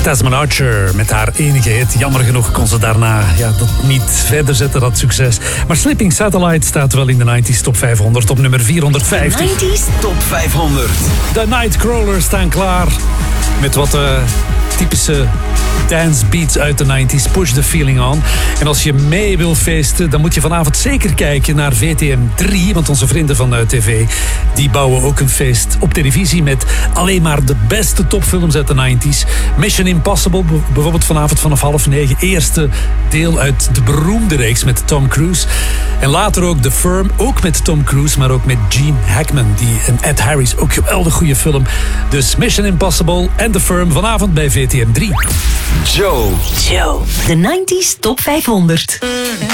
Tasman Archer met haar enige hit. Jammer genoeg kon ze daarna dat niet verder zetten, dat succes. Maar Sleeping Satellite staat wel in de 90s Top 500 op nummer 450. 90s Top 500. De Nightcrawlers staan klaar met wat typische dance beats uit de 90s. Push the feeling on. En als je mee wil feesten, dan moet je vanavond zeker kijken naar VTM 3. Want onze vrienden van TV, die bouwen ook een feest op televisie met alleen maar de beste topfilms uit de 90s. Mission Impossible, bijvoorbeeld vanavond vanaf 8:30. Eerste deel uit de beroemde reeks met Tom Cruise. En later ook The Firm, ook met Tom Cruise, maar ook met Gene Hackman en Ed Harris. Ook geweldig goede film. Dus Mission Impossible en The Firm vanavond bij VTM 3. Joe. De 90s Top 500.